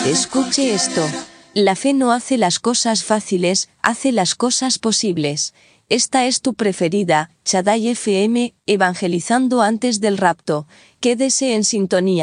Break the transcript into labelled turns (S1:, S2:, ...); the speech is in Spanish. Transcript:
S1: Escuche esto. La fe no hace las cosas fáciles, hace las cosas posibles. Esta es tu preferida, Shaddai FM, evangelizando antes del rapto. Quédese en sintonía.